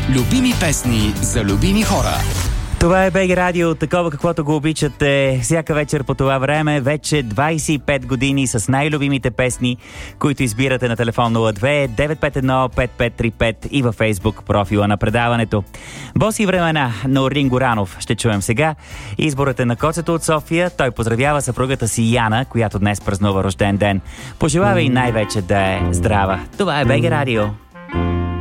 Любими песни за любими хора. Това е БГ Радио, такова каквото го обичате всяка вечер по това време. Вече 25 години с най-любимите песни, които избирате на телефон 02-951-5535 и във Фейсбук профила на предаването. Боси времена на Орлин Горанов ще чуем сега. Изборът е на Коцето от София. Той поздравява съпругата си Яна, която днес празнува рожден ден. Пожелава и най-вече да е здрава. Това е БГ Радио.